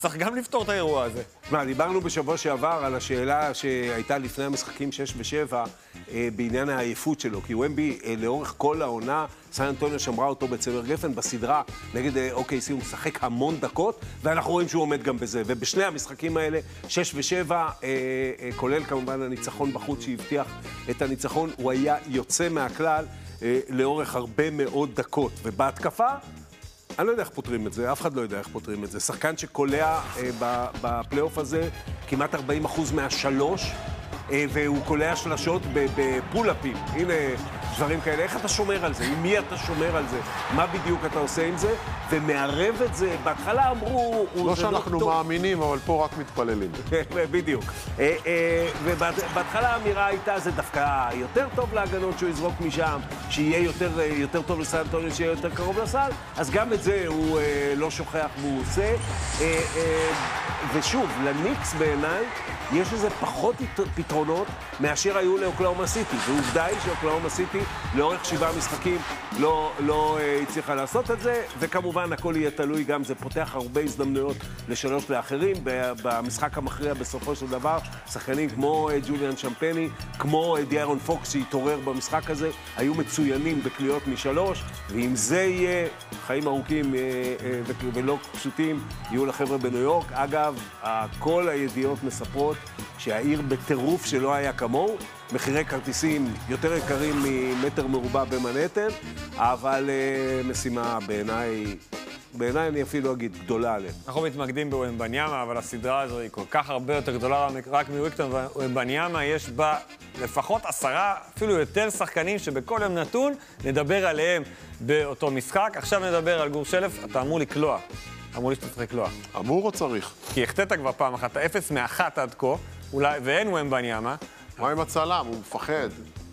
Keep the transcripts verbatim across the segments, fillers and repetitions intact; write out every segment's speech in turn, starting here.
צריך גם לפתור את האירוע הזה. מה, דיברנו בשבוע שעבר על השאלה שהייתה לפני המשחקים שש ושבע אה, בעניין העייפות שלו, כי ומבי אה, לאורך כל העונה, סן אנטוניו שמרה אותו בצמר גפן בסדרה נגד אה, אוקיי סי, הוא משחק המון דקות, ואנחנו רואים שהוא עומד גם בזה. ובשני המשחקים האלה, שש ושבע, אה, אה, כולל כמובן הניצחון בחוץ שהבטיח את הניצחון, הוא היה יוצא מהכלל אה, לאורך הרבה מאוד דקות. ובהתקפה, אני לא יודע איך פותרים את זה, אף אחד לא יודע איך פותרים את זה. שחקן שקולע אה, בפלייאוף הזה כמעט ארבעים אחוז מהשלוש, אה, והוא קולע שלשות בפול-אפים. הנה, דברים כאלה. איך אתה שומר על זה? עם מי אתה שומר על זה? מה בדיוק אתה עושה עם זה? ומערב את זה. בהתחלה אמרו... לא שאנחנו לא מאמינים, אבל פה רק מתפללים. בדיוק. אה, אה, ובהתחלה האמירה הייתה, זה דווקא יותר טוב להגנות שהוא יזרוק משם, שיהיה יותר, יותר טוב לסן אנטוניו, שיהיה יותר קרוב לסל. אז גם את זה הוא אה, לא שוכח והוא עושה. אה, אה, ושוב, לניקס בעיניי, יש איזה פחות פתרונות מאשר היו לאוקלאומה סיטי. ועובדה היא שאוקלאומה סיטי לאורך שבעה משחקים לא, לא אה, הצליחה לעשות את זה, וכמובן הכל יהיה תלוי, גם זה פותח הרבה הזדמנויות לשלוש לאחרים. במשחק המכריע בסופו של דבר, שחקנים כמו אה, ג'וליאן שמפני, כמו אה, דיארון פוקס שהתעורר במשחק הזה, היו מצוינים בקליעות משלוש, ואם זה יהיה חיים ארוכים אה, אה, ולא פשוטים, יהיו לחבר'ה בניו יורק. אגב, כל הידיעות מספרות שהעיר בטירוף שלא היה כמוהו, מחירי כרטיסים יותר יקרים ממטר מרובע במנהטן, אבל uh, משימה בעיניי, בעיניי אני אפילו אגיד, גדולה עליהם. אנחנו מתמקדים בוומבניאמה, אבל הסדרה הזו היא כל כך הרבה יותר גדולה רק מוויקטון. וומבניאמה יש בה לפחות עשרה, אפילו יותר שחקנים שבכל יום נתון נדבר עליהם באותו משחק. עכשיו נדבר על גור שלף, אתה אמור לקלוע. אמור לי שתצטרך לקלוע. אמור או צריך? כי החטאת כבר פעם אחת, אפס מאחת עד כה, אולי, ואין וומבניאמה. מה עם הצלם? הוא מפחד.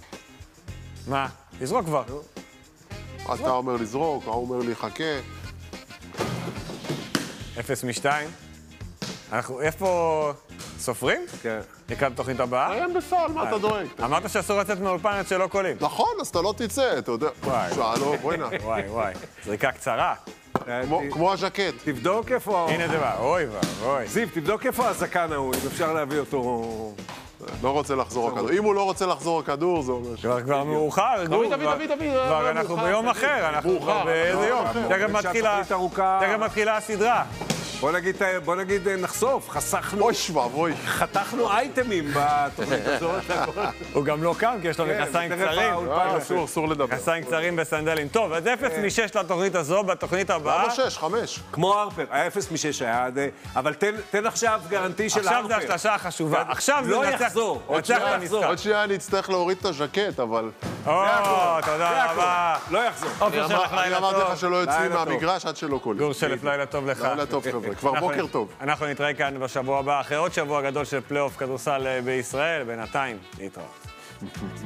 מה? לזרוק כבר. אתה אומר לזרוק, הוא אומר לי חכה. אפס משתיים. אנחנו, איפה... סופרים? כן. לקראת תוכנית הבאה? היום בסל, מה אתה דואג? אמרת שאסור לצאת מאולפן עד שלא קולים. נכון, אז אתה לא תצא, אתה יודע. וואי. שאלו, בואי נע. וואי, וואי. זריקה קצרה. כמו הז'קט. תבדוק איפה... הנה זה בא, אוי ואוי. זיו, תבדוק איפה הזקן ההוא, אם אפשר להביא אותו... לא רוצה לחזור הכדור. אם הוא לא רוצה לחזור הכדור, זה אומר ש... כבר מאוחר, גור. תביא, תביא, תביא. כבר אנחנו ביום אחר, אנחנו כבר באיזה יום. תכף מתחילה הסדרה. בוא נגיד, בוא נגיד, נחשוף, חסכנו... אוי שבב, אוי. חתכנו אייטמים בתוכנית הזאת. הוא גם לא קם, כי יש לו מכנסיים קצרים. אסור, אסור לדבר. מכנסיים קצרים בסנדלים. טוב, אז אפס משש לתוכנית הזו, בתוכנית הבאה. למה שש? חמש. כמו הרפר, היה אפס משש היה, אבל תן עכשיו גרנטי של הרפר. עכשיו זה השלשה החשובה. עכשיו זה לא יחזור. עוד שנייה אני אצטרך להוריד את הז'קט, אבל... או, תודה רבה. לא יחזור. אני אמרתי לך שלא יוצאים מהמגרש עד שלא קולים. גור שלף, לילה טוב לך. לילה טוב, חבר'ה. כבר בוקר טוב. אנחנו נתראה כאן בשבוע הבא, אחרי עוד שבוע גדול של פלייאוף כדורסל בישראל. בינתיים, להתראות.